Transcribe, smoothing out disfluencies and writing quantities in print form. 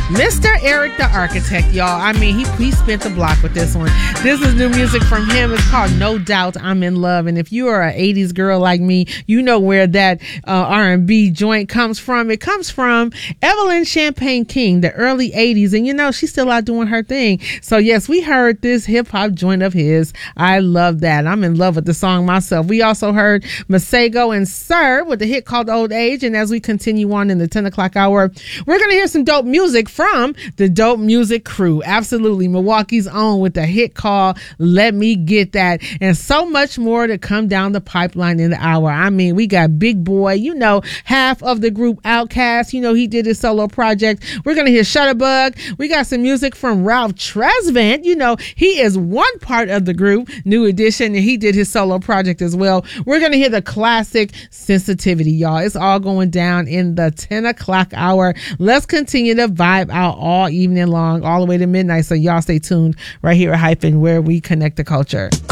Mr. Eric the Architect, y'all. I mean, he spent the block with this one. This is new music from him. It's called No Doubt I'm in Love. And if you are an 80s girl like me, you know where that R&B joint comes from. It comes from Evelyn Champagne King, the early 80s. And you know, she's still out doing her thing. So yes, we heard this hip hop joint of his. I love that. I'm in love with the song myself. We also heard Masego and Sir with the hit called Old Age. And as we continue on in the 10 o'clock hour, we're going to hear some dope music from the Dope Music Crew. Absolutely. Milwaukee's own with the hit called Let Me Get That. And so much more to come down the pipeline in the hour. I mean, we got Big Boy, you know, half of the group Outkast. You know, he did his solo project. We're going to hear Shutterbug. We got some music from Ralph Tresvant. You know, he is one part of the group, New Edition, and he did his solo project as well. We're going to hear the classic Sensitivity, y'all. It's all going down in the 10 o'clock hour. Let's continue to vibe out all evening long, all the way to midnight. So y'all stay tuned right here at Hyphen, where we connect the culture.